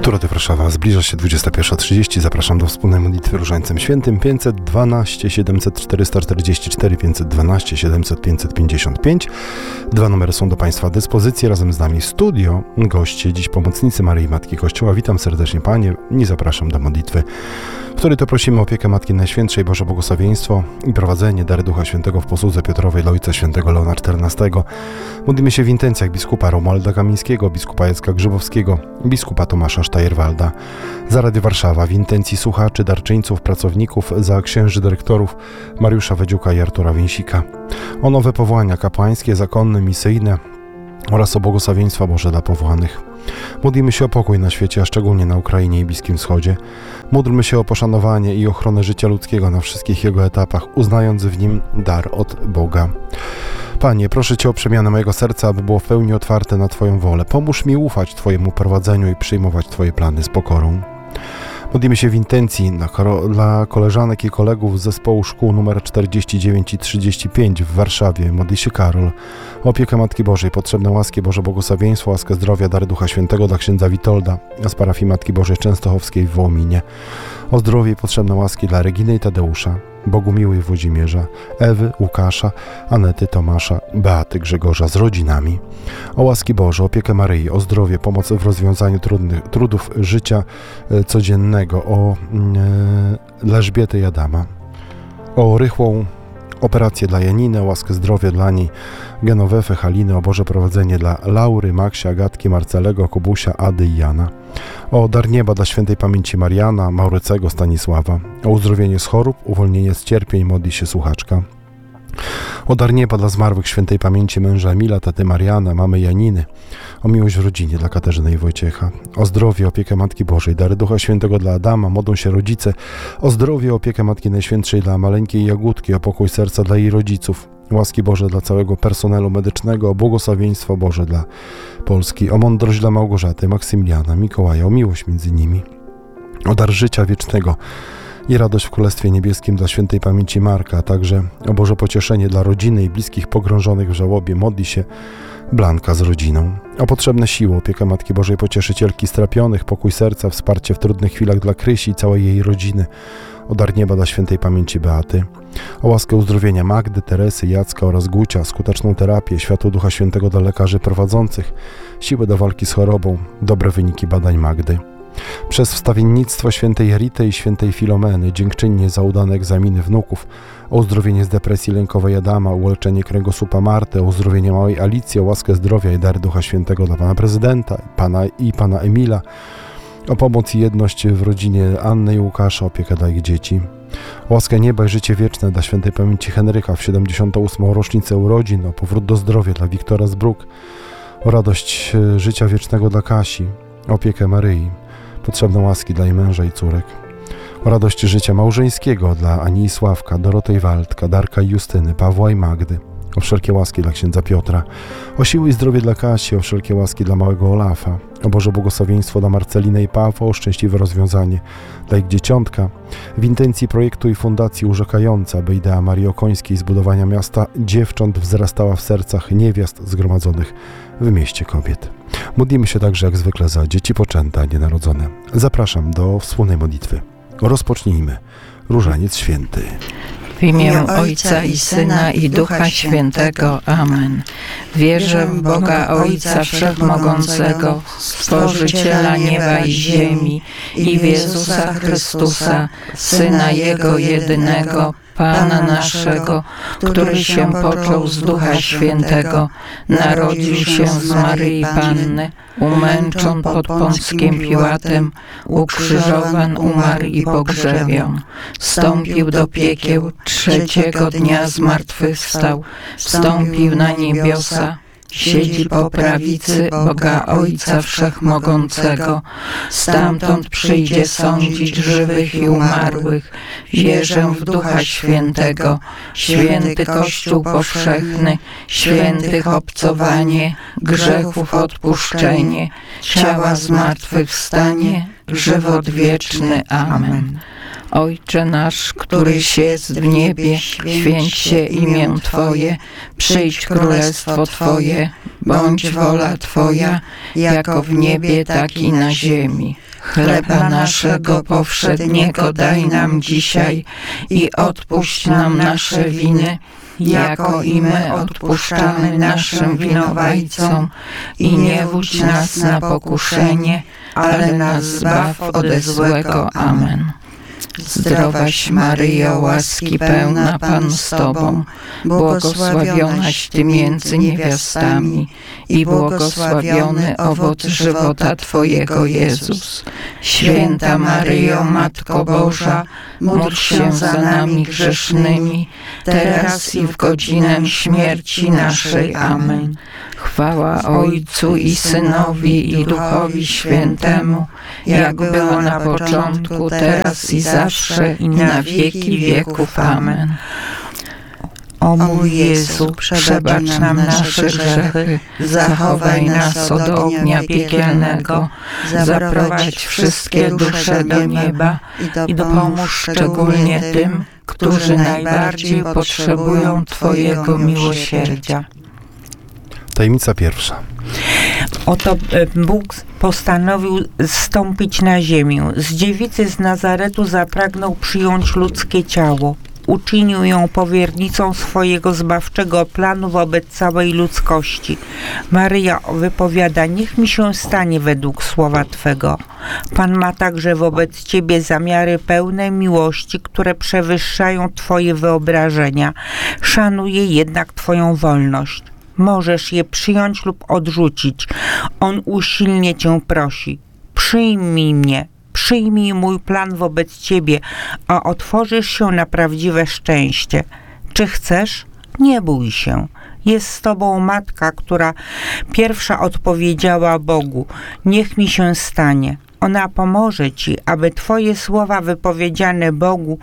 Tu Radio Warszawa, zbliża się 21:30. Zapraszam do wspólnej modlitwy Różańcem Świętym 512 700 444 512 700 555. Dwa numery są do Państwa dyspozycji. Razem z nami studio, goście, dziś pomocnicy Maryi Matki Kościoła. Witam serdecznie Panie i zapraszam do modlitwy, w której to prosimy o opiekę Matki Najświętszej, Boże błogosławieństwo i prowadzenie, dary Ducha Świętego w posłudze Piotrowej dla Ojca Świętego Leona XIV. Modlimy się w intencjach biskupa Romualda Kamińskiego, biskupa Jacka Grzybowskiego, biskupa Tomasza Sztajerwalda. Za Radio Warszawa w intencji słuchaczy, darczyńców, pracowników, za księży dyrektorów Mariusza Wedziuka i Artura Więsika. O nowe powołania kapłańskie, zakonne, misyjne oraz o błogosławieństwa Boże dla powołanych. Modlimy się o pokój na świecie, a szczególnie na Ukrainie i Bliskim Wschodzie. Módlmy się o poszanowanie i ochronę życia ludzkiego na wszystkich jego etapach, uznając w nim dar od Boga. Panie, proszę Cię o przemianę mojego serca, aby było w pełni otwarte na Twoją wolę. Pomóż mi ufać Twojemu prowadzeniu i przyjmować Twoje plany z pokorą. Modlimy się w intencji dla koleżanek i kolegów z zespołu szkół nr 49 i 35 w Warszawie. Modli się Karol. O opiekę Matki Bożej, potrzebne łaski Boże błogosławieństwo, łaskę zdrowia, dary Ducha Świętego dla księdza Witolda z parafii Matki Bożej Częstochowskiej w Wołominie. O zdrowie i potrzebne łaski dla Reginy i Tadeusza, Bogumiły i Włodzimierza, Ewy, Łukasza, Anety, Tomasza, Beaty, Grzegorza z rodzinami. O łaski Boże, opiekę Maryi, o zdrowie, pomoc w rozwiązaniu trudów życia codziennego, o dla Elżbiety i Adama. O rychłą operację dla Janiny, o łaskę zdrowia dla niej, Genowefy, Haliny, o Boże prowadzenie dla Laury, Maksia, Agatki, Marcelego, Kubusia, Ady i Jana. O dar nieba dla świętej pamięci Mariana, Maurycego, Stanisława. O uzdrowienie z chorób, uwolnienie z cierpień, modli się słuchaczka. O dar nieba dla zmarłych świętej pamięci męża Emila, taty Mariana, mamy Janiny. O miłość w rodzinie dla Katarzyny i Wojciecha. O zdrowie, opiekę Matki Bożej, dary Ducha Świętego dla Adama, modlą się rodzice. O zdrowie, opiekę Matki Najświętszej dla maleńkiej Jagódki, o pokój serca dla jej rodziców. Łaski Boże dla całego personelu medycznego, o błogosławieństwo Boże dla Polski, o mądrość dla Małgorzaty, Maksymiliana, Mikołaja, o miłość między nimi. O dar życia wiecznego i radość w Królestwie Niebieskim dla świętej pamięci Marka, a także o Boże pocieszenie dla rodziny i bliskich pogrążonych w żałobie. Modli się Blanka z rodziną. O potrzebne siły, opiekę Matki Bożej Pocieszycielki strapionych, pokój serca, wsparcie w trudnych chwilach dla Krysi i całej jej rodziny. O dar nieba dla świętej pamięci Beaty. O łaskę uzdrowienia Magdy, Teresy, Jacka oraz Gucia, skuteczną terapię, światło Ducha Świętego dla lekarzy prowadzących, siłę do walki z chorobą, dobre wyniki badań Magdy. Przez wstawiennictwo świętej Rity i świętej Filomeny, dziękczynnie za udane egzaminy wnuków, o uzdrowienie z depresji lękowej Adama, uleczenie kręgosłupa Marty, o uzdrowienie małej Alicji, o łaskę zdrowia i dary Ducha Świętego dla pana prezydenta pana Emila, o pomoc i jedność w rodzinie Anny i Łukasza, opiekę dla ich dzieci. O łaskę nieba i życie wieczne dla świętej pamięci Henryka w 78. rocznicę urodzin, o powrót do zdrowia dla Wiktora z Bruk, o radość życia wiecznego dla Kasi, o opiekę Maryi, potrzebne łaski dla jej męża i córek. O radość życia małżeńskiego dla Ani i Sławka, Doroty i Waldka, Darka i Justyny, Pawła i Magdy. O wszelkie łaski dla księdza Piotra. O siły i zdrowie dla Kasi, o wszelkie łaski dla małego Olafa. O Boże błogosławieństwo dla Marceliny i Pawła, o szczęśliwe rozwiązanie dla ich dzieciątka. W intencji projektu i fundacji urzekająca, by idea Marii Okońskiej zbudowania miasta dziewcząt wzrastała w sercach niewiast zgromadzonych w mieście kobiet. Modlimy się także jak zwykle za dzieci poczęte, a nienarodzone. Zapraszam do wspólnej modlitwy. Rozpocznijmy. Różaniec Święty. W imię Ojca i Syna i Ducha Świętego. Amen. Wierzę w Boga Ojca Wszechmogącego, Stworzyciela nieba i ziemi i w Jezusa Chrystusa, Syna Jego jedynego, Pana naszego, który się począł z Ducha Świętego, narodził się z Maryi Panny, umęczon pod Pąckim Piłatem, ukrzyżowan, umarł i pogrzebion. Wstąpił do piekieł, trzeciego dnia zmartwychwstał, wstąpił na niebiosa, siedzi po prawicy Boga Ojca Wszechmogącego. Stamtąd przyjdzie sądzić żywych i umarłych. Wierzę w Ducha Świętego, święty Kościół powszechny, świętych obcowanie, grzechów odpuszczenie, ciała zmartwychwstanie, żywot wieczny. Amen. Ojcze nasz, któryś jest w niebie, święć się imię Twoje, przyjdź królestwo Twoje, bądź wola Twoja, jako w niebie, tak i na ziemi. Chleba naszego powszedniego daj nam dzisiaj i odpuść nam nasze winy, jako i my odpuszczamy naszym winowajcom. I nie wódź nas na pokuszenie, ale nas zbaw ode złego. Amen. Zdrowaś Maryjo, łaski pełna, Pan z Tobą, błogosławionaś Ty między niewiastami i błogosławiony owoc żywota Twojego, Jezus. Święta Maryjo, Matko Boża, módl się za nami grzesznymi, teraz i w godzinę śmierci naszej. Amen. Chwała Ojcu i Synowi i Duchowi Świętemu, jak było na początku, teraz i zawsze, i na wieki wieków. Amen. O mój Jezu, przebacz nam nasze grzechy, zachowaj nas od ognia piekielnego, zaprowadź wszystkie dusze do nieba i dopomóż szczególnie tym, którzy najbardziej potrzebują Twojego miłosierdzia. Tajemnica pierwsza. Oto Bóg postanowił zstąpić na ziemię. Z dziewicy z Nazaretu zapragnął przyjąć ludzkie ciało. Uczynił ją powiernicą swojego zbawczego planu wobec całej ludzkości. Maryja wypowiada: niech mi się stanie według słowa Twego. Pan ma także wobec Ciebie zamiary pełne miłości, które przewyższają Twoje wyobrażenia. Szanuje jednak Twoją wolność. Możesz je przyjąć lub odrzucić. On usilnie Cię prosi. Przyjmij mnie. Przyjmij mój plan wobec Ciebie, a otworzysz się na prawdziwe szczęście. Czy chcesz? Nie bój się. Jest z Tobą Matka, która pierwsza odpowiedziała Bogu: niech mi się stanie. Ona pomoże Ci, aby Twoje słowa wypowiedziane Bogu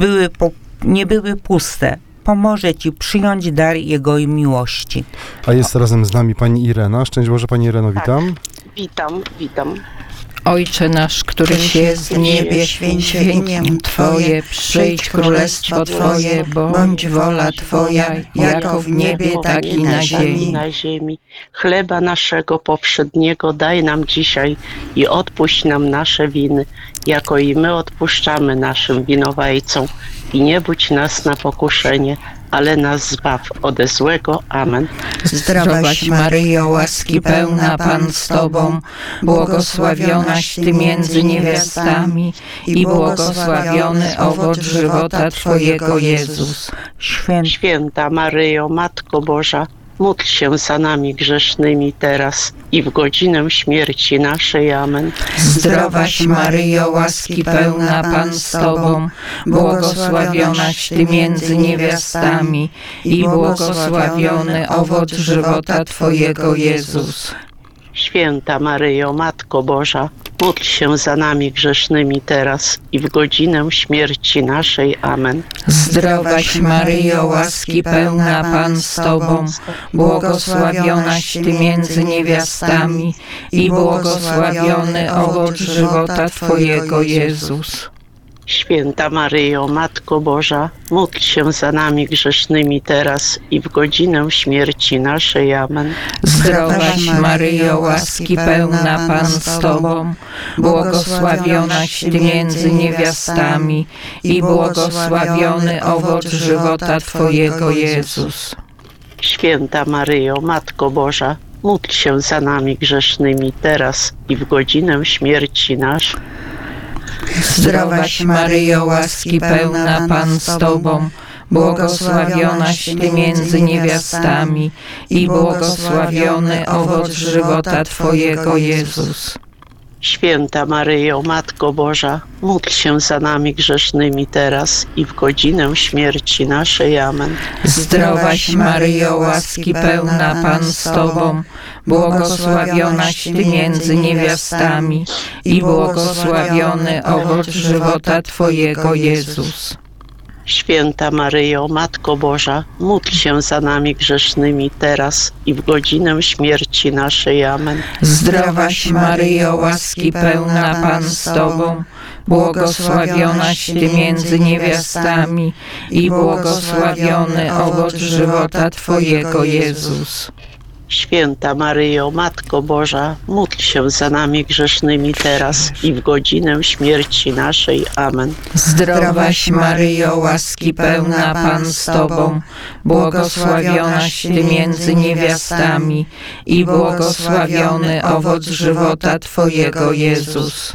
nie były puste. Pomoże Ci przyjąć dar Jego miłości. A jest razem z nami pani Irena. Szczęść Boże, pani Ireno, witam. Witam. Ojcze nasz, któryś jest w niebie, święć się imię Twoje, przyjdź królestwo Twoje, bądź wola Twoja, jako w niebie, tak i na ziemi. Chleba naszego powszedniego daj nam dzisiaj i odpuść nam nasze winy, jako i my odpuszczamy naszym winowajcom. I nie budź nas na pokuszenie, ale nas zbaw ode złego. Amen. Zdrowaś Maryjo, łaski pełna, Pan z Tobą, błogosławionaś Ty między niewiastami i błogosławiony owoc żywota Twojego, Jezus. Święta Maryjo, Matko Boża, módl się za nami grzesznymi teraz i w godzinę śmierci naszej. Amen. Zdrowaś Maryjo, łaski pełna, Pan z Tobą, błogosławionaś Ty między niewiastami i błogosławiony owoc żywota Twojego, Jezus. Święta Maryjo, Matko Boża, módl się za nami grzesznymi teraz i w godzinę śmierci naszej. Amen. Zdrowaś Maryjo, łaski pełna, Pan z Tobą, błogosławionaś Ty między niewiastami i błogosławiony owoc żywota Twojego, Jezus. Święta Maryjo, Matko Boża, módl się za nami grzesznymi teraz i w godzinę śmierci naszej. Amen. Zdrowaś Maryjo, łaski pełna, Pan z Tobą, błogosławionaś Ty między niewiastami i błogosławiony owoc żywota Twojego, Jezus. Święta Maryjo, Matko Boża, módl się za nami grzesznymi teraz i w godzinę śmierci naszej. Zdrowaś Maryjo, łaski pełna, Pan z Tobą, błogosławionaś Ty między niewiastami i błogosławiony owoc żywota Twojego, Jezus. Święta Maryjo, Matko Boża, módl się za nami grzesznymi teraz i w godzinę śmierci naszej. Amen. Zdrowaś Maryjo, łaski pełna, Pan z Tobą, błogosławionaś Ty między niewiastami i błogosławiony owoc żywota Twojego, Jezus. Święta Maryjo, Matko Boża, módl się za nami grzesznymi teraz i w godzinę śmierci naszej. Amen. Zdrowaś Maryjo, łaski pełna, Pan z Tobą, błogosławionaś Ty między niewiastami i błogosławiony owoc żywota Twojego, Jezus. Święta Maryjo, Matko Boża, módl się za nami grzesznymi teraz i w godzinę śmierci naszej. Amen. Zdrowaś Maryjo, łaski pełna, Pan z Tobą, błogosławionaś Ty między niewiastami i błogosławiony owoc żywota Twojego, Jezus.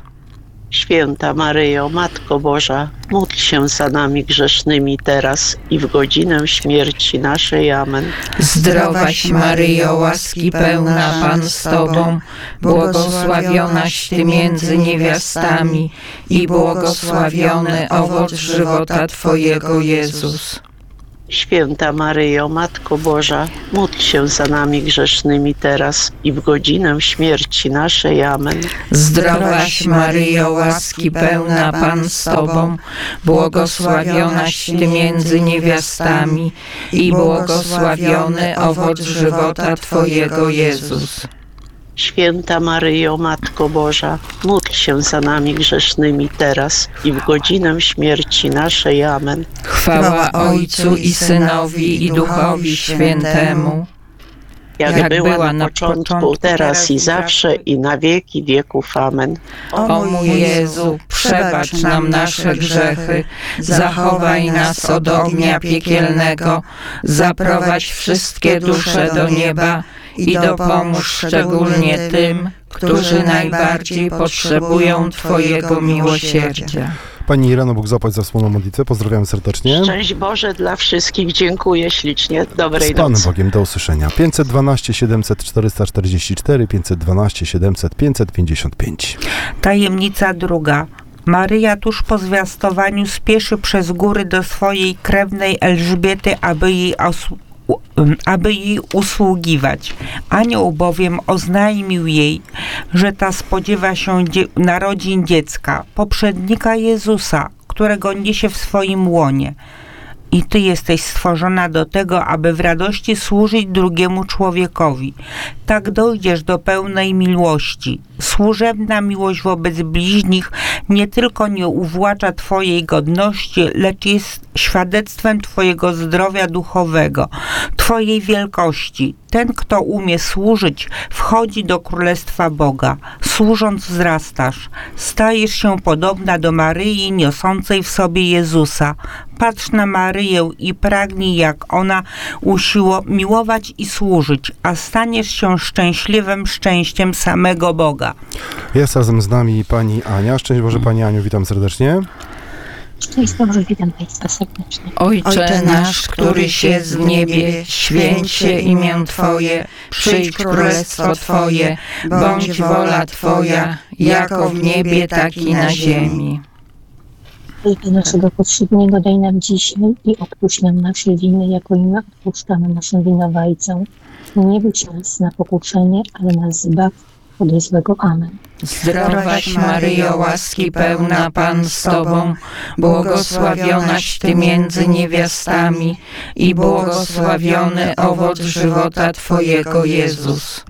Święta Maryjo, Matko Boża, módl się za nami grzesznymi teraz i w godzinę śmierci naszej. Amen. Zdrowaś Maryjo, łaski pełna, Pan z Tobą, błogosławionaś Ty między niewiastami i błogosławiony owoc żywota Twojego, Jezus. Święta Maryjo, Matko Boża, módl się za nami grzesznymi teraz i w godzinę śmierci naszej. Amen. Zdrowaś Maryjo, łaski pełna, Pan z Tobą, błogosławionaś Ty między niewiastami i błogosławiony owoc żywota Twojego, Jezus. Święta Maryjo, Matko Boża, módl się za nami grzesznymi teraz i w godzinę śmierci naszej. Amen. Chwała Ojcu i Synowi i Duchowi Świętemu, Jak była na początku, teraz i zawsze, i na wieki wieków. Amen. O mój Jezu, przebacz nam nasze grzechy, zachowaj nas od ognia piekielnego, zaprowadź wszystkie dusze do nieba i dopomóż szczególnie tym, którzy najbardziej potrzebują Twojego miłosierdzia. Pani Ireno, Bóg zapłać za wspólną modlitwę. Pozdrawiam serdecznie. Szczęść Boże dla wszystkich. Dziękuję ślicznie. Dobrej Z Panem nocy. Bogiem, do usłyszenia. 512 700 444, 512 700 555. Tajemnica druga. Maryja tuż po zwiastowaniu spieszy przez góry do swojej krewnej Elżbiety, aby jej usługiwać. Anioł bowiem oznajmił jej, że ta spodziewa się narodzin dziecka, poprzednika Jezusa, którego niesie w swoim łonie. I Ty jesteś stworzona do tego, aby w radości służyć drugiemu człowiekowi. Tak dojdziesz do pełnej miłości. Służebna miłość wobec bliźnich nie tylko nie uwłacza Twojej godności, lecz jest świadectwem Twojego zdrowia duchowego, Twojej wielkości. Ten, kto umie służyć, wchodzi do Królestwa Boga. Służąc wzrastasz. Stajesz się podobna do Maryi, niosącej w sobie Jezusa. Patrz na Maryję i pragnij, jak ona usiło miłować i służyć, a staniesz się szczęśliwym szczęściem samego Boga. Jest razem z nami pani Ania. Szczęść Boże, pani Aniu, witam serdecznie. Szczęść Boże, witam Państwa serdecznie. Ojcze nasz, któryś jest w niebie, święć się imię Twoje, przyjdź królestwo Twoje, bądź wola Twoja, jako w niebie, tak i na ziemi. Chleba naszego powszedniego daj nam dzisiaj i odpuść nam nasze winy, jako i my odpuszczamy naszym winowajcom. Nie wódź nas na pokuszenie, ale nas zbaw od złego. Amen. Zdrowaś Maryjo, łaski pełna, Pan z Tobą, błogosławionaś Ty między niewiastami i błogosławiony owoc żywota Twojego, Jezus.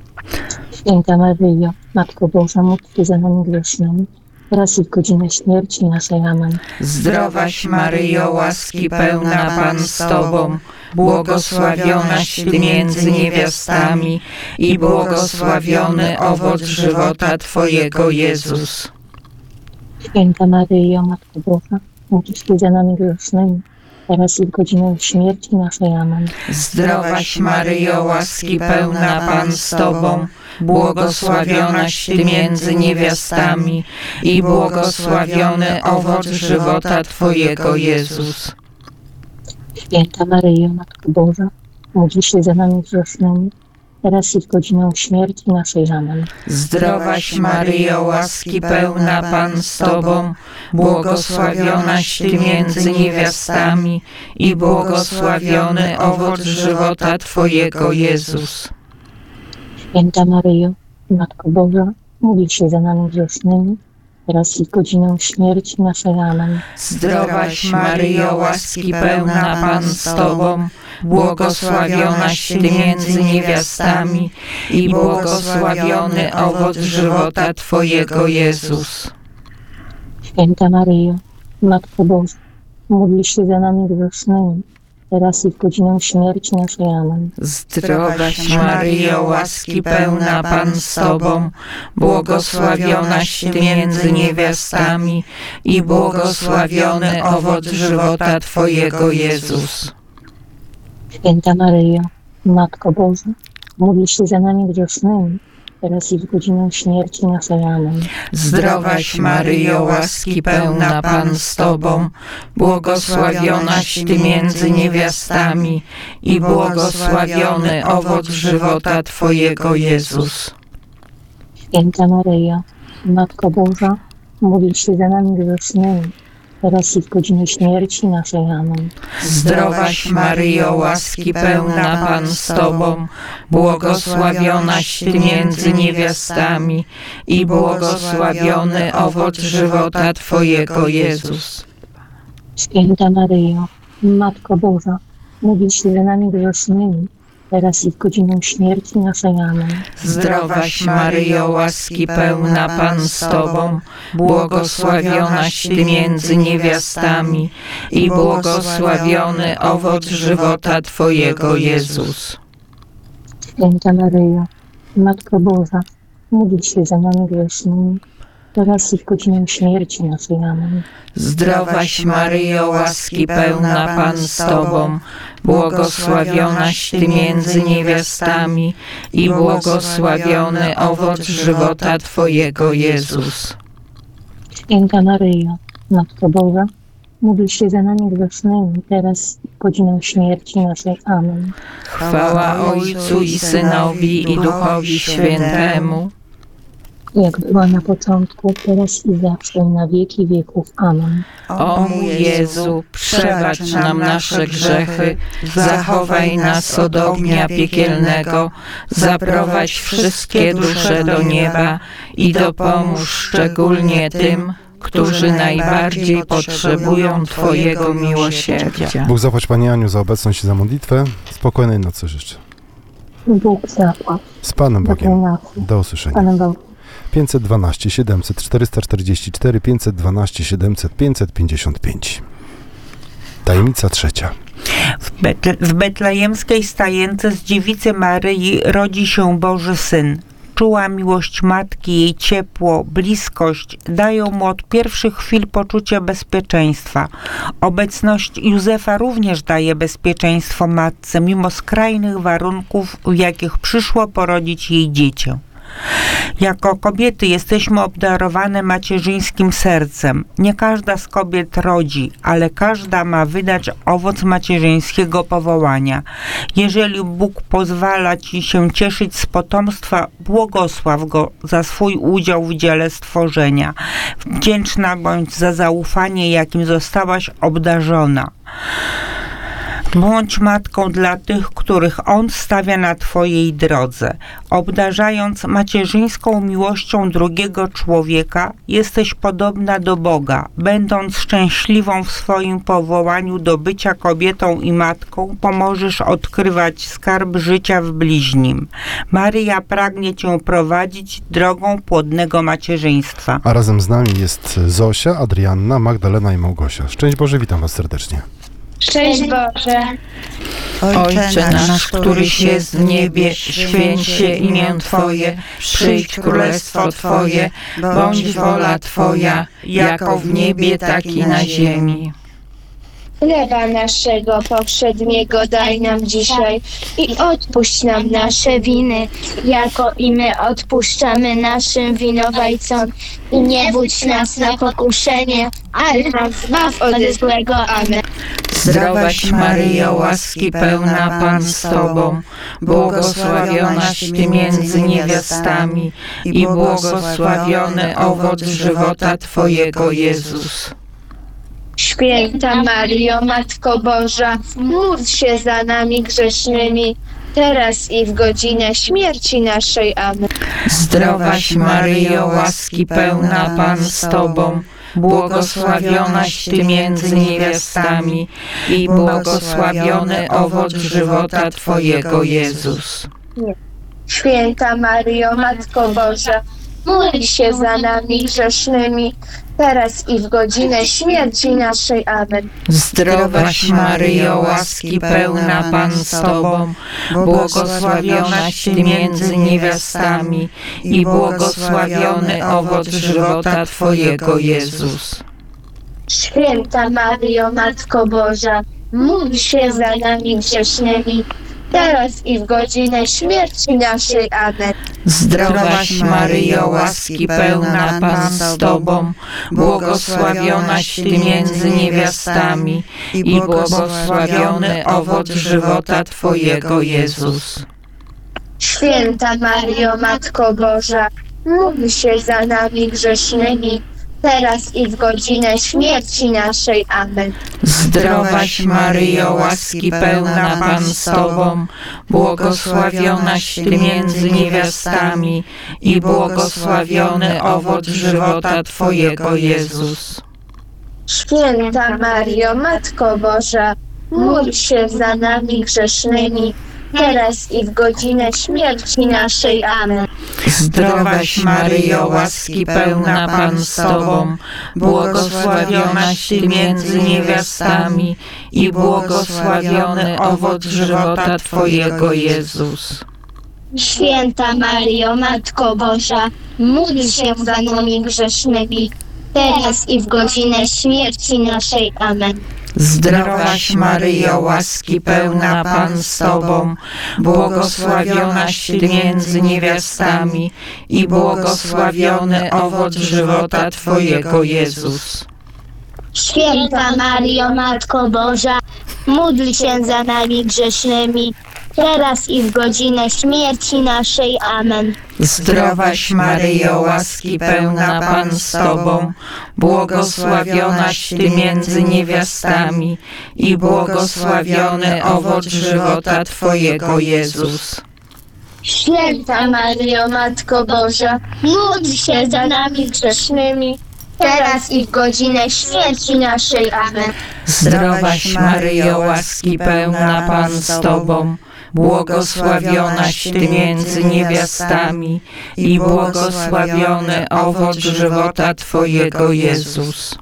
Święta Maryjo, Matko Boża, módl Ty za nami grzesznymi, teraz i w godzinę śmierci naszej. Amen. Zdrowaś Maryjo, łaski pełna, Pan z Tobą, błogosławionaś Ty między niewiastami i błogosławiony owoc żywota Twojego, Jezus. Święta Maryjo, Matko Boża, módl Ty za nami grzesznymi, teraz i w godzinę śmierci naszej. Amen. Zdrowaś Maryjo, łaski pełna, Pan z Tobą, błogosławionaś Ty między niewiastami i błogosławiony owoc żywota Twojego, Jezus. Święta Maryjo, Matko Boża, módl się za nami grzesznymi, teraz i w godzinę śmierci naszej. Amen. Zdrowaś Maryjo, łaski pełna, Pan z Tobą, błogosławionaś Ty między niewiastami i błogosławiony owoc żywota Twojego, Jezus. Święta Maryjo, Matko Boża, módl się za nami grzesznymi, teraz i w godzinę śmierci naszej. Amen. Zdrowaś Maryjo, łaski pełna, Pan z Tobą, błogosławionaś Ty między niewiastami i błogosławiony owoc żywota Twojego, Jezus. Święta Maryjo, Matko Boża, módl się za nami grzesznymi, teraz i w godzinę śmierci naszej. Amen. Zdrowaś Maryjo, łaski pełna, Pan z Tobą, błogosławionaś Ty między niewiastami i błogosławiony owoc żywota Twojego, Jezus. Święta Maryjo, Matko Boża, módl się za nami grzesznymi, teraz i w godzinę śmierci naszej. Amen. Zdrowaś Maryjo, łaski pełna, Pan z Tobą, błogosławionaś Ty między niewiastami i błogosławiony owoc żywota Twojego, Jezus. Święta Maryjo, Matko Boża, módl się za nami grzesznymi, teraz i w godzinę śmierci naszej. Amen. Zdrowaś Maryjo, łaski pełna, Pan z Tobą, błogosławionaś Ty między niewiastami i błogosławiony owoc żywota Twojego, Jezus. Święta Maryjo, Matko Boża, módl się za nami grzesznymi, teraz i w godzinę śmierci naszej. Amen. Zdrowaś Maryjo, łaski pełna, Pan z Tobą, błogosławionaś Ty między niewiastami i błogosławiony owoc żywota Twojego, Jezus. Święta Maryjo, Matko Boża, módl się za nami grzesznymi, teraz i w godzinę śmierci naszej. Amen. Zdrowaś Maryjo, łaski pełna, Pan z Tobą, błogosławionaś Ty między niewiastami i błogosławiony owoc żywota Twojego, Jezus. Święta Maryjo, Matko Boża, módl się za nami grzesznymi, teraz i w godzinę śmierci naszej. Amen. Chwała Ojcu i Synowi i Duchowi Świętemu, Jak była na początku, teraz i zawsze, i na wieki wieków. Amen. O mój Jezu, przebacz nam nasze grzechy, zachowaj nas od ognia piekielnego, zaprowadź wszystkie dusze do nieba i dopomóż szczególnie tym, którzy najbardziej potrzebują Twojego miłosierdzia. Bóg zapłać Pani Aniu za obecność i za modlitwę. Spokojnej nocy życzę. Bóg zapłać. Z Panem Bogiem. Dobranocy. Do usłyszenia. Panem Bogiem. 512 700 444 512 700 555. Tajemnica trzecia. W betlejemskiej stajence z dziewicy Maryi rodzi się Boży Syn. Czuła miłość matki, jej ciepło, bliskość dają mu od pierwszych chwil poczucie bezpieczeństwa. Obecność Józefa również daje bezpieczeństwo matce, mimo skrajnych warunków, w jakich przyszło porodzić jej dziecię. Jako kobiety jesteśmy obdarowane macierzyńskim sercem. Nie każda z kobiet rodzi, ale każda ma wydać owoc macierzyńskiego powołania. Jeżeli Bóg pozwala ci się cieszyć z potomstwa, błogosław go za swój udział w dziele stworzenia. Wdzięczna bądź za zaufanie, jakim zostałaś obdarzona. Bądź matką dla tych, których On stawia na Twojej drodze. Obdarzając macierzyńską miłością drugiego człowieka, jesteś podobna do Boga. Będąc szczęśliwą w swoim powołaniu do bycia kobietą i matką, pomożesz odkrywać skarb życia w bliźnim. Maryja pragnie Cię prowadzić drogą płodnego macierzyństwa. A razem z nami jest Zosia, Adrianna, Magdalena i Małgosia. Szczęść Boże, witam Was serdecznie. Szczęść Boże. Ojcze nasz, któryś jest w niebie, święć się imię Twoje, przyjdź królestwo Twoje, bądź wola Twoja, jako w niebie, tak i na ziemi. Chleba naszego powszedniego daj nam dzisiaj i odpuść nam nasze winy, jako i my odpuszczamy naszym winowajcom. I nie budź nas na pokuszenie, ale nas zbaw ode złego. Amen. Zdrowaś Maryjo, łaski pełna, Pan z Tobą, błogosławionaś Ty między niewiastami i błogosławiony owoc żywota Twojego, Jezus. Święta Maryjo, Matko Boża, módl się za nami grzesznymi, teraz i w godzinę śmierci naszej. Amen. Zdrowaś Maryjo, łaski pełna, Pan z Tobą, błogosławionaś Ty między niewiastami i błogosławiony owoc żywota Twojego, Jezus. Święta Maryjo, Matko Boża, módl się za nami grzesznymi, teraz i w godzinę śmierci naszej. Amen. Zdrowaś Maryjo, łaski pełna, Pan z Tobą, błogosławionaś Ty między niewiastami i błogosławiony owoc żywota Twojego, Jezus. Święta Maryjo, Matko Boża, módl się za nami grzesznymi, teraz i w godzinę śmierci naszej. Amen. Zdrowaś Maryjo, łaski pełna, Pan z Tobą, błogosławionaś Ty między niewiastami i błogosławiony owoc żywota Twojego, Jezus. Święta Maryjo, Matko Boża, módl się za nami grzesznymi, teraz i w godzinę śmierci naszej. Amen. Zdrowaś Maryjo, łaski pełna, Pan z Tobą, błogosławionaś Ty między niewiastami i błogosławiony owoc żywota Twojego, Jezus. Święta Maryjo, Matko Boża, módl się za nami grzesznymi, teraz i w godzinę śmierci naszej. Amen. Zdrowaś Maryjo, łaski pełna, Pan z Tobą, błogosławionaś Ty między niewiastami i błogosławiony owoc żywota Twojego, Jezus. Święta Maryjo, Matko Boża, módl się za nami grzesznymi, teraz i w godzinę śmierci naszej. Amen. Zdrowaś Maryjo, łaski pełna, Pan z Tobą, błogosławionaś Ty między niewiastami i błogosławiony owoc żywota Twojego, Jezus. Święta Maryjo, Matko Boża, módl się za nami grzesznymi, teraz i w godzinę śmierci naszej. Amen. Zdrowaś Maryjo, łaski pełna, Pan z Tobą, błogosławionaś Ty między niewiastami i błogosławiony owoc żywota Twojego, Jezus. Święta Maryjo, Matko Boża, módl się za nami grzesznymi, teraz i w godzinę śmierci naszej. Amen. Zdrowaś Maryjo, łaski pełna, Pan z Tobą, błogosławionaś Ty między niewiastami i błogosławiony owoc żywota Twojego, Jezus.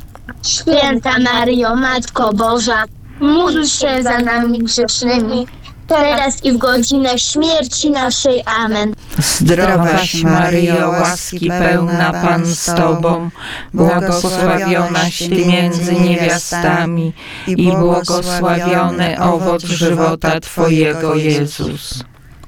Święta Maryjo, Matko Boża, módl się za nami grzesznymi, teraz i w godzinę śmierci naszej. Amen. Zdrowaś Maryjo, łaski pełna, Pan z Tobą, błogosławionaś Ty między niewiastami i błogosławiony owoc żywota Twojego, Jezus.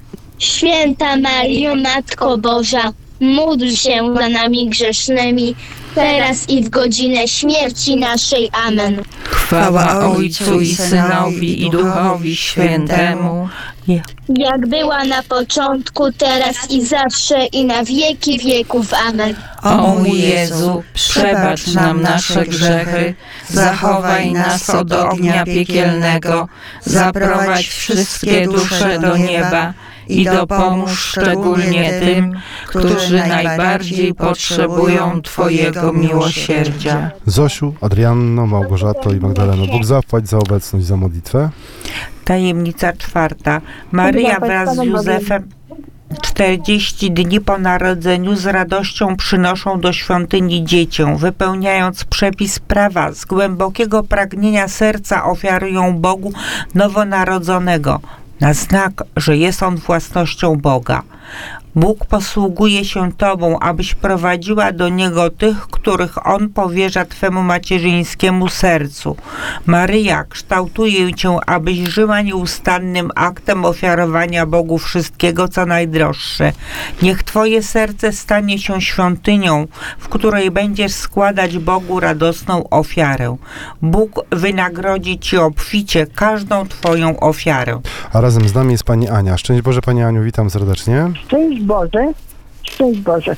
Święta Maryjo, Matko Boża, módl się za nami grzesznymi, teraz i w godzinę śmierci naszej. Amen. Chwała Ojcu i Synowi i Duchowi Świętemu, Jak była na początku, teraz i zawsze, i na wieki wieków. Amen. O mój Jezu, przebacz nam nasze grzechy, zachowaj nas od ognia piekielnego, zaprowadź wszystkie dusze do nieba i dopomóż szczególnie tym, którzy najbardziej potrzebują Twojego miłosierdzia. Zosiu, Adrianno, Małgorzato i Magdaleno, Bóg zapłać za obecność, za modlitwę. Tajemnica czwarta. Maryja wraz z Józefem 40 dni po narodzeniu z radością przynoszą do świątyni dziecię, wypełniając przepis prawa, z głębokiego pragnienia serca ofiarują Bogu nowonarodzonego, na znak, że jest on własnością Boga. Bóg posługuje się Tobą, abyś prowadziła do Niego tych, których On powierza Twemu macierzyńskiemu sercu. Maryja, kształtuje Cię, abyś żyła nieustannym aktem ofiarowania Bogu wszystkiego, co najdroższe. Niech Twoje serce stanie się świątynią, w której będziesz składać Bogu radosną ofiarę. Bóg wynagrodzi Ci obficie każdą Twoją ofiarę. A razem z nami jest Pani Ania. Szczęść Boże, Pani Aniu, witam serdecznie. Szczęść Boże, szczęść Boże.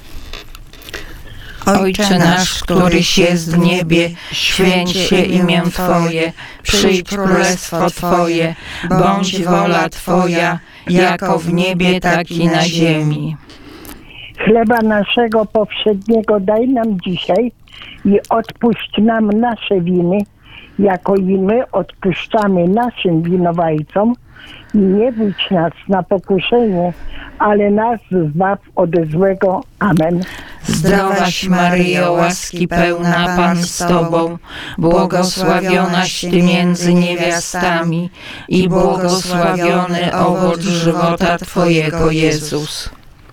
Ojcze nasz, któryś jest w niebie, święć się imię Twoje, przyjdź królestwo Twoje, bądź wola Twoja, jako w niebie, tak i na ziemi. Chleba naszego powszedniego daj nam dzisiaj i odpuść nam nasze winy, jako i my odpuszczamy naszym winowajcom. i nie budź nas na pokuszenie, ale nas zbaw od złego. Amen. Zdrowaś Maryjo, łaski pełna, Pan z Tobą, błogosławionaś Ty między niewiastami i błogosławiony owoc żywota Twojego, Jezus.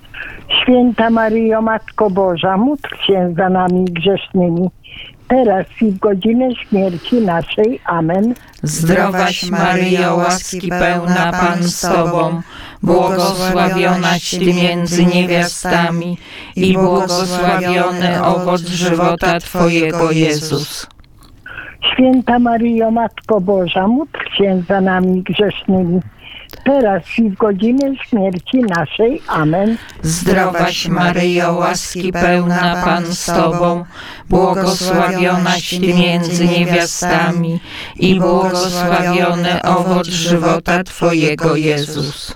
Święta Maryjo, Matko Boża, módl się za nami grzesznymi, teraz i w godzinę śmierci naszej. Amen. Zdrowaś Maryjo, łaski pełna, Pan z Tobą, błogosławionaś Ty między niewiastami i błogosławiony owoc żywota Twojego, Jezus. Święta Maryjo, Matko Boża, módl się za nami grzesznymi, teraz i w godzinę śmierci naszej. Amen. Zdrowaś Maryjo, łaski pełna, Pan z Tobą, błogosławionaś Ty między niewiastami i błogosławiony owoc żywota Twojego, Jezus.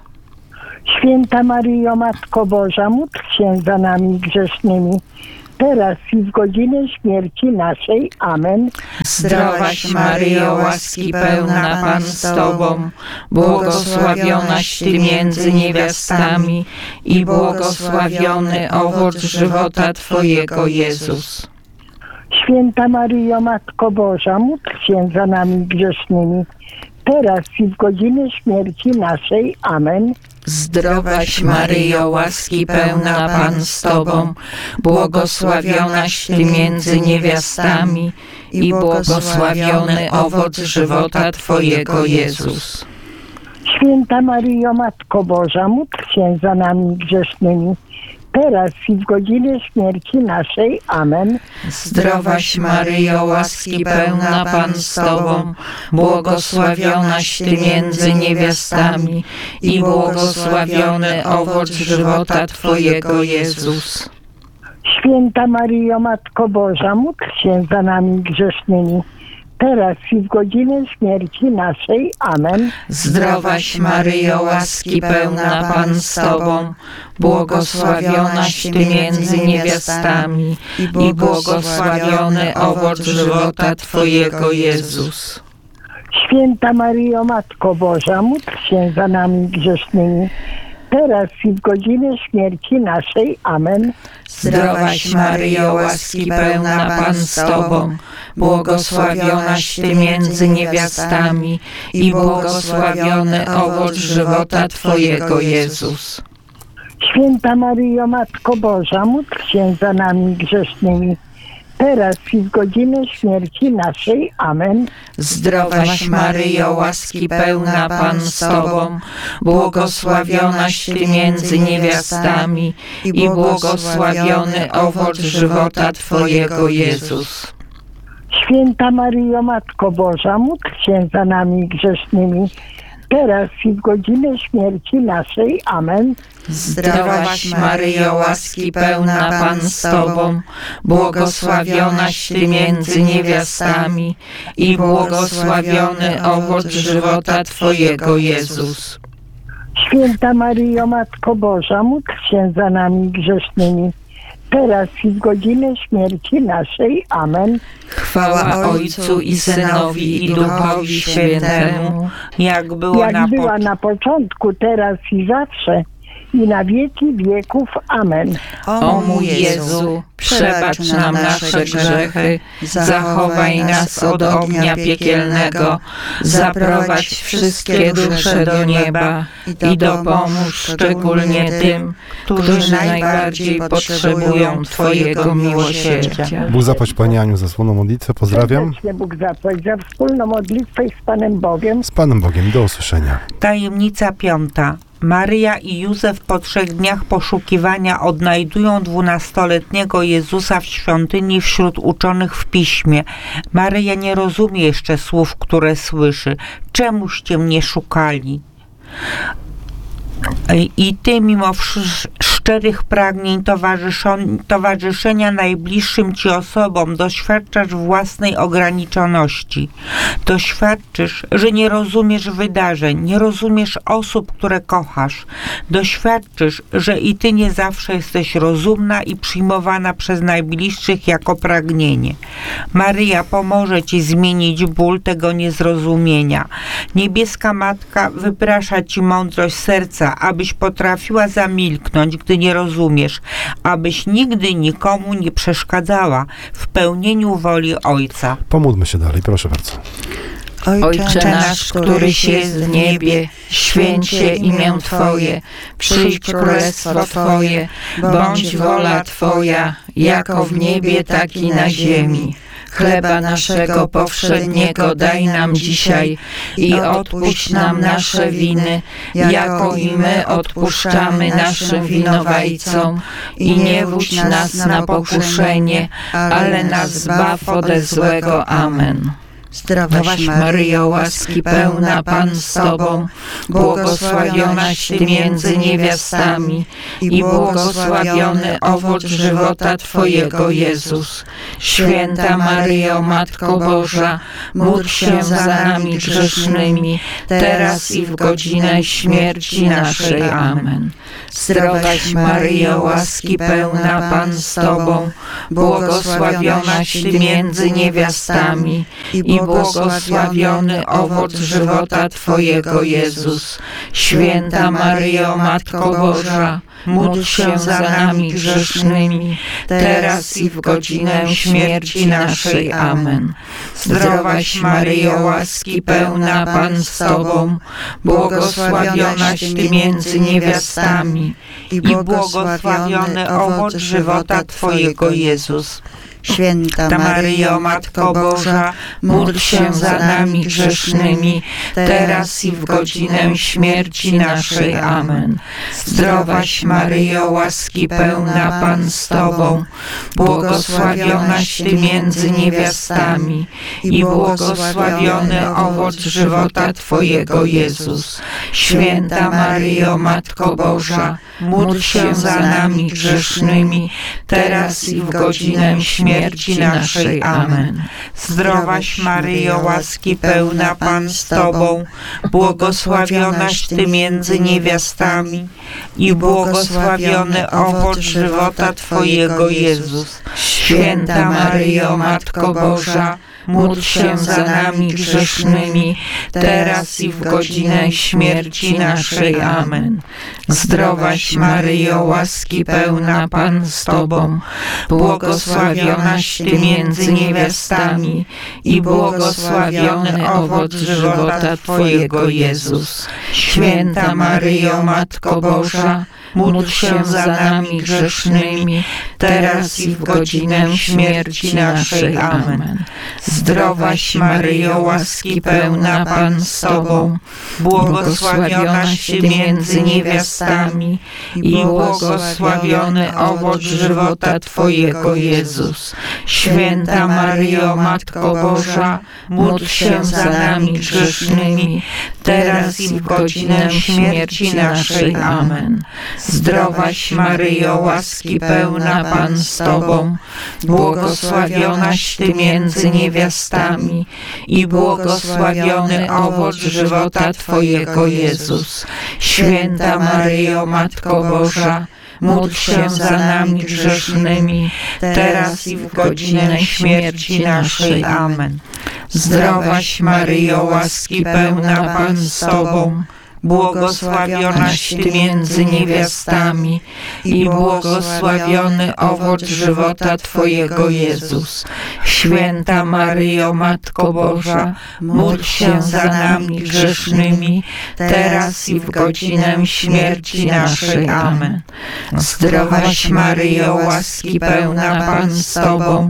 Święta Maryjo, Matko Boża, módl się za nami grzesznymi, teraz i w godzinę śmierci naszej. Amen. Zdrowaś Maryjo, łaski pełna, Pan z Tobą, błogosławionaś Ty między niewiastami i błogosławiony owoc żywota Twojego, Jezus. Święta Maryjo, Matko Boża, módl się za nami grzesznymi, teraz i w godzinę śmierci naszej. Amen. Zdrowaś Maryjo, łaski pełna, Pan z Tobą, błogosławionaś Ty między niewiastami i błogosławiony owoc żywota Twojego, Jezus. Święta Maryjo, Matko Boża, módl się za nami grzesznymi, teraz i w godzinę śmierci naszej. Amen. Zdrowaś Maryjo, łaski pełna, Pan z Tobą, błogosławionaś Ty między niewiastami i błogosławiony owoc żywota Twojego, Jezus. Święta Maryjo, Matko Boża, módl się za nami grzesznymi, teraz i w godzinę śmierci naszej. Amen. Zdrowaś Maryjo, łaski pełna, Pan z Tobą, błogosławionaś Ty między niewiastami i błogosławiony owoc żywota Twojego, Jezus. Święta Maryjo, Matko Boża, módl się za nami grzesznymi, teraz i w godzinę śmierci naszej. Amen. Zdrowaś Maryjo, łaski pełna, Pan z Tobą, błogosławionaś Ty między niewiastami i błogosławiony owoc żywota Twojego, Jezus. Święta Maryjo, Matko Boża, módl się za nami grzesznymi, teraz i w godzinę śmierci naszej. Amen. Zdrowaś Maryjo, łaski pełna, Pan z Tobą, błogosławionaś Ty między niewiastami i błogosławiony owoc żywota Twojego, Jezus. Święta Maryjo, Matko Boża, módl się za nami grzesznymi, teraz i w godzinę śmierci naszej. Amen. Zdrowaś Maryjo, łaski pełna, Pan z Tobą, błogosławionaś Ty między niewiastami i błogosławiony owoc żywota Twojego, Jezus. Święta Maryjo, Matko Boża, módl się za nami grzesznymi, teraz i w godzinę śmierci naszej. Amen. Chwała Ojcu i Synowi i Duchowi Świętemu, jak było na początku, teraz i zawsze, i na wieki wieków. Amen. O mój Jezu, przebacz nam nasze grzechy, zachowaj nas od ognia piekielnego, zaprowadź wszystkie dusze do nieba i dopomóż szczególnie tym, którzy najbardziej potrzebują Twojego miłosierdzia. Bóg zapłać Pani Aniu za słowną modlitwę. Pozdrawiam. Serdecznie Bóg zapłać za wspólną modlitwę i z Panem Bogiem. Z Panem Bogiem. Do usłyszenia. Tajemnica 5. Maryja i Józef po 3 dniach poszukiwania odnajdują 12-letniego Jezusa w świątyni wśród uczonych w piśmie. Maryja nie rozumie jeszcze słów, które słyszy. Czemuście mnie szukali? I ty mimo szczerych pragnień towarzyszenia najbliższym Ci osobom doświadczasz własnej ograniczoności. Doświadczysz, że nie rozumiesz wydarzeń, nie rozumiesz osób, które kochasz. Doświadczysz, że i Ty nie zawsze jesteś rozumna i przyjmowana przez najbliższych jako pragnienie. Maryja pomoże Ci zmienić ból tego niezrozumienia. Niebieska Matka wyprasza Ci mądrość serca, abyś potrafiła zamilknąć, gdy nie rozumiesz, abyś nigdy nikomu nie przeszkadzała w pełnieniu woli Ojca. Pomódlmy się dalej, proszę bardzo. Ojcze nasz, któryś jest w niebie, święć się imię Twoje, przyjdź królestwo Twoje, bądź wola Twoja, jako w niebie, tak i na ziemi. Chleba naszego powszedniego daj nam dzisiaj i odpuść nam nasze winy, jako i my odpuszczamy naszym winowajcom. I nie wódź nas na pokuszenie, ale nas zbaw ode złego. Amen. Zdrowaś Maryjo, łaski pełna, Pan z Tobą, błogosławionaś Ty między niewiastami i błogosławiony owoc żywota Twojego, Jezus. Święta Maryjo, Matko Boża, módl się za nami grzesznymi, teraz i w godzinę śmierci naszej. Amen. Zdrowaś Maryjo, łaski pełna, Pan z Tobą, błogosławionaś Ty między niewiastami i błogosławiony owoc żywota Twojego, Jezus. Święta Maryjo, Matko Boża, módl się za nami grzesznymi, teraz i w godzinę śmierci naszej. Amen. Zdrowaś Maryjo, łaski pełna, Pan z Tobą, błogosławionaś Ty między niewiastami i błogosławiony owoc żywota Twojego, Jezus. Święta Maryjo, Matko Boża, módl się za nami grzesznymi, teraz i w godzinę śmierci naszej. Amen. Zdrowaś Maryjo, łaski pełna, Pan z Tobą, błogosławionaś Ty między niewiastami i błogosławiony owoc żywota Twojego, Jezus. Święta Maryjo, Matko Boża, módl się za nami grzesznymi, teraz i w godzinę śmierci naszej. Amen. Zdrowaś Maryjo, łaski pełna, Pan z Tobą, błogosławionaś Ty między niewiastami i błogosławiony owoc żywota Twojego, Jezus. Święta Maryjo, Matko Boża, módl się za nami grzesznymi, teraz i w godzinę śmierci naszej. Amen. Zdrowaś Maryjo, łaski pełna, Pan z Tobą, błogosławionaś Ty między niewiastami i błogosławiony owoc żywota Twojego, Jezus. Święta Maryjo, Matko Boża, módl się za nami grzesznymi, teraz i w godzinę śmierci naszej. Amen. Zdrowaś Maryjo, łaski pełna, Pan z Tobą, błogosławionaś Ty między niewiastami i błogosławiony owoc żywota Twojego, Jezus. Święta Maryjo, Matko Boża, módl się za nami grzesznymi, teraz i w godzinę śmierci naszej. Amen. Zdrowaś Maryjo, łaski pełna, Pan z Tobą, błogosławionaś Ty między niewiastami i błogosławiony owoc żywota Twojego, Jezus. Święta Maryjo, Matko Boża, módl się za nami grzesznymi, teraz i w godzinę śmierci naszej. Amen. Zdrowaś Maryjo, łaski pełna, Pan z Tobą, błogosławionaś Ty między niewiastami i błogosławiony owoc żywota Twojego, Jezus. Święta Maryjo, Matko Boża, módl się za nami grzesznymi, teraz i w godzinę śmierci naszej. Amen. Zdrowaś Maryjo, łaski pełna, Pan z Tobą,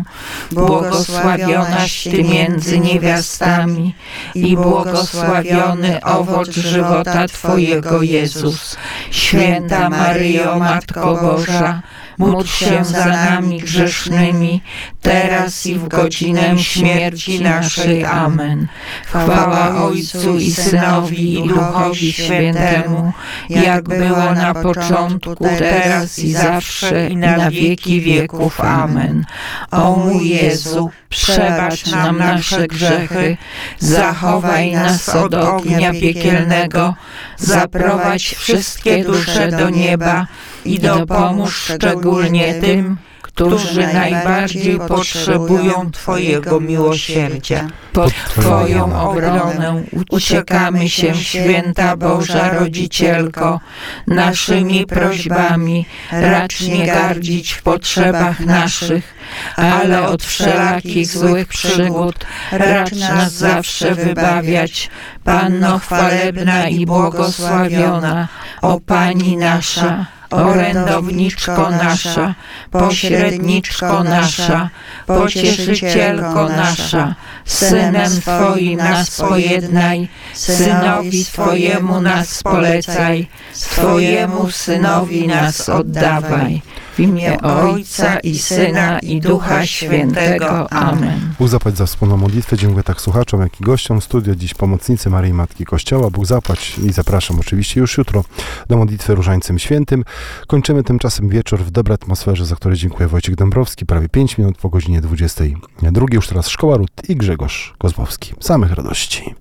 błogosławionaś Ty między niewiastami i błogosławiony owoc żywota Twojego, Jezus. Święta Maryjo, Matko Boża, módl się za nami grzesznymi, teraz i w godzinę śmierci naszej. Amen. Chwała Ojcu i Synowi i Duchowi Świętemu, jak była na początku, teraz i zawsze, i na wieki wieków. Amen. O mój Jezu, przebacz nam nasze grzechy, zachowaj nas od ognia piekielnego, zaprowadź wszystkie dusze do nieba i dopomóż szczególnie tym, którzy najbardziej potrzebują Twojego miłosierdzia. Pod Twoją obronę uciekamy się, Święta Boża Rodzicielko, naszymi prośbami racz nie gardzić w potrzebach naszych, ale od wszelakich złych przygód racz nas zawsze wybawiać. Panno chwalebna i błogosławiona, o Pani nasza, orędowniczko nasza, pośredniczko nasza, pocieszycielko nasza, Synem Twoim nas pojednaj, Synowi Twojemu nas polecaj, Twojemu Synowi nas oddawaj. W imię Ojca i Syna i Ducha Świętego. Amen. Bóg zapłać za wspólną modlitwę. Dziękuję tak słuchaczom, jak i gościom studia. Dziś pomocnicy Maryi Matki Kościoła. Bóg zapłać i zapraszam oczywiście już jutro do modlitwy Różańcem Świętym. Kończymy tymczasem wieczór w dobrej atmosferze, za które dziękuję Wojciech Dąbrowski. Prawie 5 minut po godzinie 22. Już teraz Szkoła Rut i Grzegorz Kozłowski. Samych radości.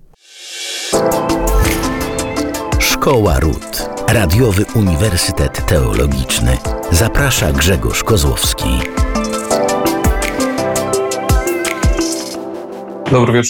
Szkoła Rut. Radiowy Uniwersytet Teologiczny. Zaprasza Grzegorz Kozłowski. Dobry wieczór.